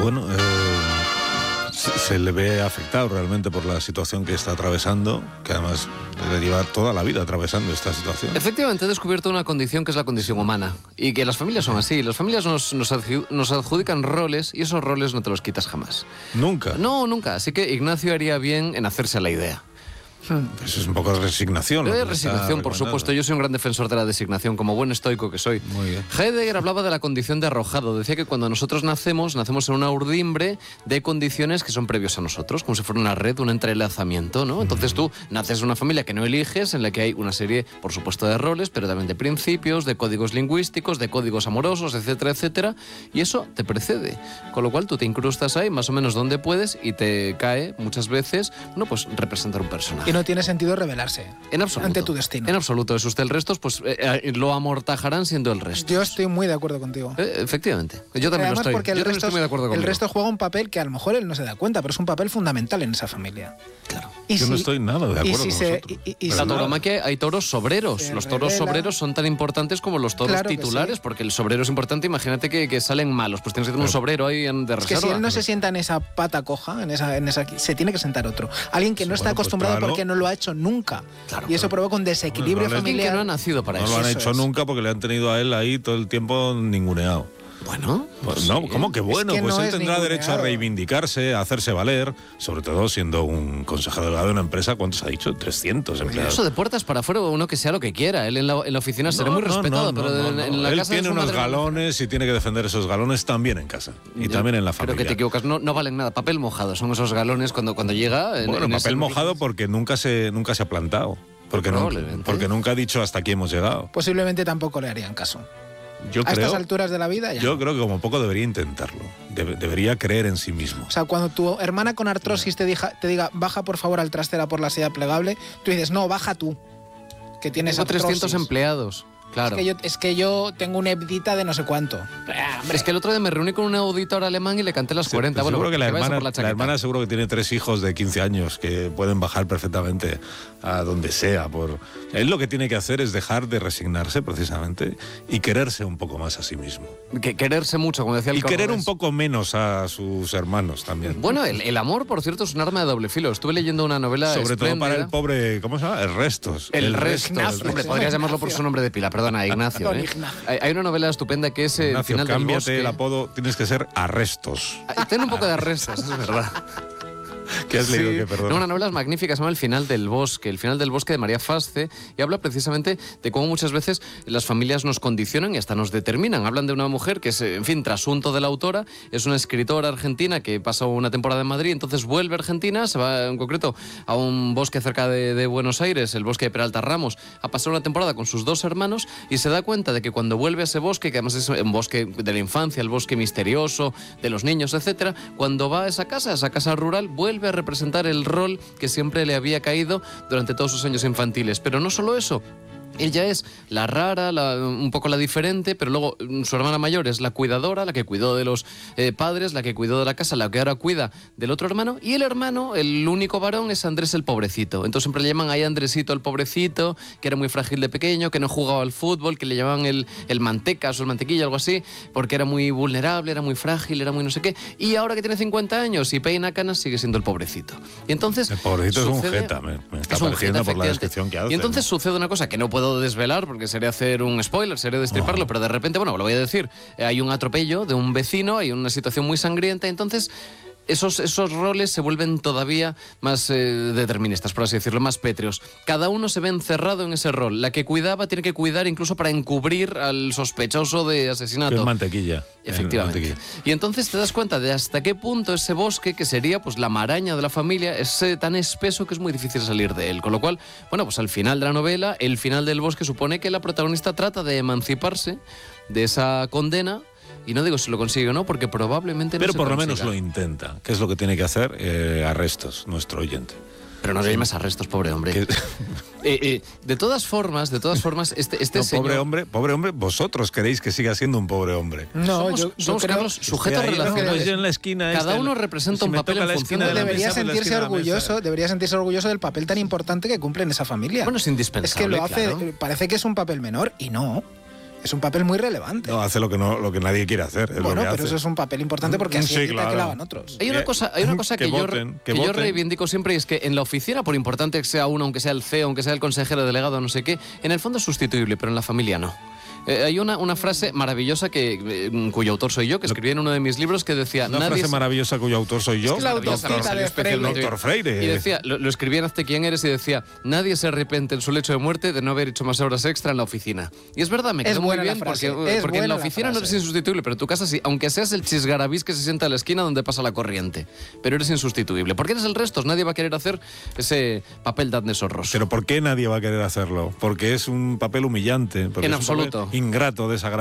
Bueno, se le ve afectado realmente por la situación que está atravesando, que además le lleva toda la vida atravesando esta situación. Efectivamente, he descubierto una condición que es la condición humana, y que las familias son así. Las familias nos adjudican roles, y esos roles no te los quitas jamás. ¿Nunca? No, nunca. Así que Ignacio haría bien en hacerse a la idea. Eso es un poco de resignación. Resignación, por supuesto. Yo soy un gran defensor de la designación, como buen estoico que soy. Muy bien. Heidegger hablaba de la condición de arrojado. Decía que cuando nosotros nacemos en una urdimbre de condiciones que son previos a nosotros, como si fuera una red, un entrelazamiento, ¿no? Entonces tú naces en una familia que no eliges, en la que hay una serie, por supuesto, de roles, pero también de principios, de códigos lingüísticos, de códigos amorosos, etcétera, etcétera. Y eso te precede. Con lo cual tú te incrustas ahí más o menos donde puedes y te cae muchas veces, bueno, pues representar un personaje. Y no tiene sentido rebelarse ante tu destino. En absoluto. Es usted el resto, pues lo amortajarán siendo el resto. Yo estoy muy de acuerdo contigo. Efectivamente. Yo también Además, lo estoy. Porque Yo también estoy muy de acuerdo contigo. El resto juega un papel que a lo mejor él no se da cuenta, pero es un papel fundamental en esa familia. Claro. Yo no estoy nada de acuerdo con vosotros. En la tauromaquia hay toros sobreros. Los toros sobreros son tan importantes como los toros titulares, porque el sobrero es importante. Imagínate que salen malos, pues tienes que tener un sobrero ahí de reserva. Que si él no se sienta en esa pata coja, en esa se tiene que sentar otro. Alguien que no está acostumbrado porque no lo ha hecho nunca. Claro, y eso provoca un desequilibrio familiar. Alguien que no ha nacido para eso. No lo han hecho nunca porque le han tenido a él ahí todo el tiempo ninguneado. Bueno, pues no, ¿cómo que bueno? Pues él tendrá derecho a reivindicarse, a hacerse valer, sobre todo siendo un consejero delegado de una empresa. ¿Cuántos ha dicho? 300 empleados. Eso de puertas para afuera, uno que sea lo que quiera. Él en la oficina será muy respetado, pero en la él casa tiene unos galones y tiene que defender esos galones también en casa y también en la familia. Creo que te equivocas, no valen nada. Papel mojado son esos galones cuando llega. Bueno, papel mojado porque nunca se ha plantado. Porque nunca ha dicho hasta aquí hemos llegado. Posiblemente tampoco le harían caso. A estas alturas de la vida ya. Yo creo que como poco debería intentarlo. Debería creer en sí mismo. O sea, cuando tu hermana con artrosis te diga, baja por favor al trastera por la silla plegable, tú dices, no, baja tú, que tienes artrosis. 300 empleados. Claro. Es que yo tengo una hebdita de no sé cuánto. Es que el otro día me reuní con un auditor alemán y le canté las 40. Pues bueno, seguro que la hermana seguro que tiene 3 hijos de 15 años que pueden bajar perfectamente a donde sea. Él lo que tiene que hacer es dejar de resignarse precisamente y quererse un poco más a sí mismo. Quererse mucho, como decía el Y querer un poco menos a sus hermanos también. Bueno, el amor, por cierto, es un arma de doble filo. Estuve leyendo una novela sobre todo para el pobre, ¿cómo se llama? El Restos. El Restos. Hombre, podrías llamarlo por su nombre de pila. Perdona, Ignacio. Hay una novela estupenda que es Ignacio, el final del bosque. Cámbiate el apodo, tienes que ser Arrestos. Ten un poco de Arrestos, eso es verdad. ¿Qué has leído? Que perdón. Una novela magnífica, se llama El final del bosque de María Fasce, y habla precisamente de cómo muchas veces las familias nos condicionan y hasta nos determinan. Hablan de una mujer que es, en fin, trasunto de la autora, es una escritora argentina que pasa una temporada en Madrid, entonces vuelve a Argentina, se va en concreto a un bosque cerca de Buenos Aires, el bosque de Peralta Ramos, a pasar una temporada con sus 2 hermanos y se da cuenta de que cuando vuelve a ese bosque, que además es un bosque de la infancia, el bosque misterioso, de los niños, etcétera, cuando va a esa casa rural, vuelve a representar el rol que siempre le había caído durante todos sus años infantiles. Pero no solo eso. Ella es la rara, un poco la diferente, pero luego su hermana mayor es la cuidadora, la que cuidó de los padres, la que cuidó de la casa, la que ahora cuida del otro hermano. Y el hermano, el único varón, es Andrés el pobrecito. Entonces siempre le llaman ahí Andresito el pobrecito, que era muy frágil de pequeño, que no jugaba al fútbol, que le llamaban el mantecas o el mantequilla, algo así, porque era muy vulnerable, era muy frágil, era muy no sé qué. Y ahora que tiene 50 años y peina canas, sigue siendo el pobrecito. Y entonces el pobrecito es un jeta, me está pareciendo por la descripción que hace. Y entonces sucede una cosa que no puedo desvelar porque sería hacer un spoiler, sería destriparlo, pero de repente, bueno, lo voy a decir, hay un atropello de un vecino, hay una situación muy sangrienta, entonces esos roles se vuelven todavía más deterministas, por así decirlo, más pétreos. Cada uno se ve encerrado en ese rol. La que cuidaba tiene que cuidar incluso para encubrir al sospechoso de asesinato. Es mantequilla. Efectivamente. Mantequilla. Y entonces te das cuenta de hasta qué punto ese bosque, que sería pues la maraña de la familia, es tan espeso que es muy difícil salir de él. Con lo cual, bueno, pues al final de la novela, el final del bosque supone que la protagonista trata de emanciparse de esa condena. Y no digo si lo consigue o no, porque probablemente no pero se por lo consiga. menos lo intenta, que es lo que tiene que hacer Arrestos, nuestro oyente. Pero no le llames Arrestos, pobre hombre. De todas formas, este no, señor... pobre hombre, vosotros queréis que siga siendo un pobre hombre. No, somos Carlos, sujetos relacionados. En la esquina cada uno representa un papel en función de debería sentirse orgulloso del papel tan importante que cumple en esa familia. Bueno, es indispensable. Es que lo hace, claro. parece que es un papel menor y no. Es un papel muy relevante. No, hace lo que nadie quiere hacer. Es bueno, lo que pero hace. eso es un papel importante porque así Sí, evita claro. que lo hagan otros. Hay una cosa que yo voten. reivindico siempre, y es que en la oficina, por importante que sea uno, aunque sea el CEO, aunque sea el consejero delegado, no sé qué, en el fondo es sustituible, pero en la familia no. Hay una frase maravillosa cuyo autor soy yo, que escribí en uno de mis libros, que decía... Una frase maravillosa cuyo autor soy yo. Es que la autocita de Freire. Doctor Freire. Y decía, lo escribí en Hazte quién eres, y decía, nadie se arrepiente en su lecho de muerte de no haber hecho más horas extra en la oficina. Y es verdad, me Es quedó muy buena la bien, frase, porque es en buena la la oficina no eres frase. insustituible, pero en tu casa sí, aunque seas el chisgarabís que se sienta a la esquina donde pasa la corriente. Pero eres insustituible. Porque eres el resto, nadie va a querer hacer ese papel de Adnes Horros. Pero ¿por qué nadie va a querer hacerlo? Porque es un papel humillante. Porque En es un papel absoluto. ingrato, desagradecido.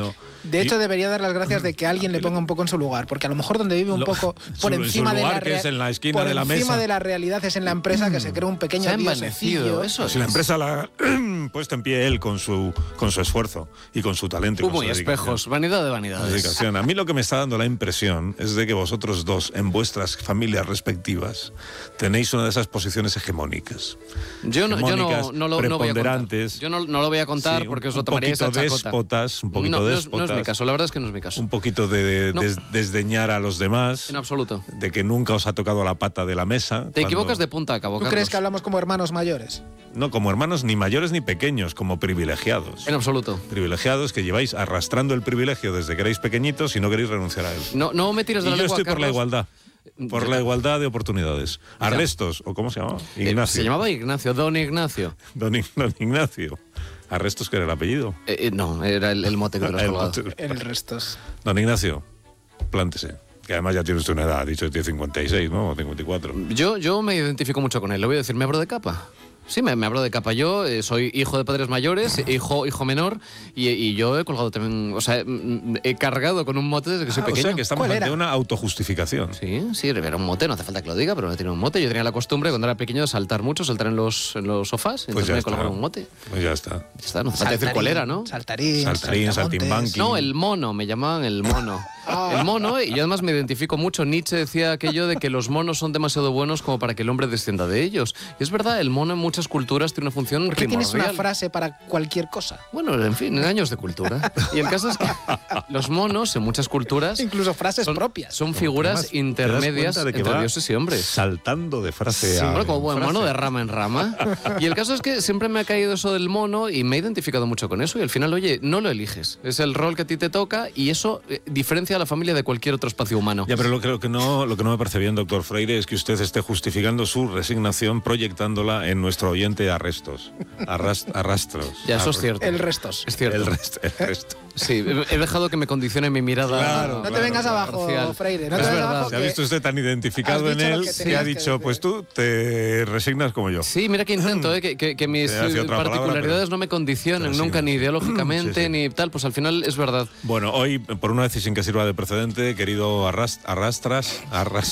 De hecho, debería dar las gracias de que alguien le ponga un poco en su lugar, porque a lo mejor donde vive un poco por encima de la que es en la esquina por de la encima mesa. de la realidad es en la empresa que se crea un pequeño Se ha diosecillo. envanecido, eso Si la empresa la ha puesto en pie él con su esfuerzo y con su talento. Y con Humo su y dedicación. espejos, vanidad de Su vanidades. dedicación. A mí lo que me está dando la impresión es de que vosotros dos, en vuestras familias respectivas, tenéis una de esas posiciones hegemónicas. Yo no Hegemónicas, lo voy a contar. preponderantes. Yo no lo voy a contar Sí, porque os un lo tomaríais a poquito chacota. déspotas, un poquito no, déspotas. no es mi caso, la verdad es que no es mi caso. Un poquito de No. desdeñar a los demás, En absoluto. de que nunca os ha tocado la pata de la mesa. Te equivocas de punta a cabo, ¿Tú Carlos. crees que hablamos como hermanos mayores? No, como hermanos ni mayores ni pequeños, como privilegiados. En absoluto. Privilegiados que lleváis arrastrando el privilegio desde que erais pequeñitos y no queréis renunciar a él. No me tires Y de la yo lengua, estoy por la Carlos. igualdad. Por la igualdad de oportunidades. Arrestos, o ¿cómo se llamaba? Ignacio. Se llamaba Ignacio, don Ignacio. Don Ignacio. Arrestos, que era el apellido. No, era el mote que te lo has El colgado. mote. El restos. Don Ignacio, plántese. Que además ya tiene usted una edad, ha dicho que tiene 56, ¿no? O 54. Yo me identifico mucho con él. Le voy a decir, me abro de capa. Sí, me abro de capa. Yo soy hijo de padres mayores, hijo menor, y yo he colgado también, o sea, he cargado con un mote desde que soy O pequeño. sea que estamos ¿Cuál ante era? una autojustificación. Sí, era un mote, no hace falta que lo diga, pero no tenía un mote. Yo tenía la costumbre cuando era pequeño de saltar mucho, saltar en los sofás, Pues entonces ya me está. colgaron un mote. Pues ya está. Ya está, no hace falta decir cuál era, ¿no? Saltarín, Saltarín, saltamontes. saltimbanqui. No, el mono, me llamaban el mono. El mono, y yo además me identifico mucho. Nietzsche decía aquello de que los monos son demasiado buenos como para que el hombre descienda de ellos. Y es verdad, el mono en muchas culturas tiene una función ¿Por qué tienes una primordial. frase para cualquier cosa? Bueno, en fin, en años de cultura. Y el caso es que los monos en muchas culturas Incluso frases propias. son figuras Además, ¿te das intermedias cuenta de que entre va dioses y hombres. Saltando de frase a Hombre, como buen frase. mono de rama en rama. Y el caso es que siempre me ha caído eso del mono y me he identificado mucho con eso. Y al final, oye, no lo eliges. Es el rol que a ti te toca y eso diferencia a la familia de cualquier otro espacio humano. Ya, pero lo que no me parece bien, doctor Freire, es que usted esté justificando su resignación proyectándola en nuestro oyente Arrestos. Arrastros. Ya, eso es cierto. El restos. Es cierto. El resto. Sí, he dejado que me condicione mi mirada. Claro, No te vengas abajo, parcial. Freire. No Es te vengas verdad. abajo. Se ha que- visto usted tan identificado has en dicho lo él que que tenías ha que dicho, decir. pues tú te resignas como yo. Sí, mira que intento, que mis Te has dicho otra palabra, particularidades pero- no me condicionen pero sí, nunca, ni sí. ideológicamente, Sí, sí. ni tal. Pues al final es verdad. Bueno, hoy, por una decisión que sirva de precedente, querido Arrastras.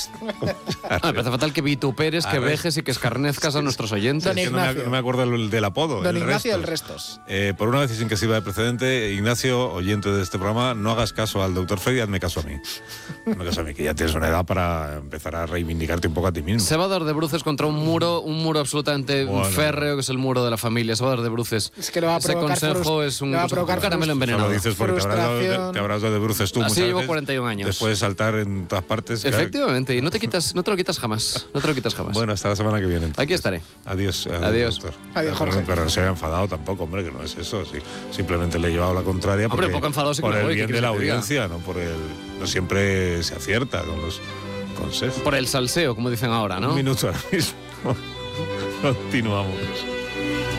Me parece fatal que vituperes, que Arrest- vejes y que escarnezcas a nuestros oyentes. Don Es que no Ignacio. me acuerdo del apodo. Don el Ignacio del Restos. restos. Por una decisión que sirva de precedente, Ignacio, oyente de este programa, no hagas caso al doctor Freire, hazme caso a mí. Hazme caso a mí, que ya tienes una edad para empezar a reivindicarte un poco a ti mismo. Se va a dar de bruces contra un muro absolutamente Bueno. férreo, que es el muro de la familia. Se va a dar de bruces. Es que le va a Ese provocar consejo es un le va a provocar caramelo frus- Eso envenenado. lo dices porque Frustración. te habrás dado de bruces tú Así muchas llevo veces. 41 años. Después de saltar en todas partes. Efectivamente, y no te lo quitas jamás. No te lo quitas jamás. Bueno, hasta la semana que viene. entonces. Aquí estaré. Adiós. Adiós. Doctor. Adiós, Jorge. Pero no se haya enfadado tampoco, hombre, que no es eso. Sí, simplemente le he llevado la contraria Hombre, porque, poco enfadado sí que por me el voy, ¿qué bien de quieres la que te diga? audiencia, no por el... No siempre se acierta con los consejos. Por el salseo, como dicen ahora, ¿no? Un minuto ahora mismo. Continuamos.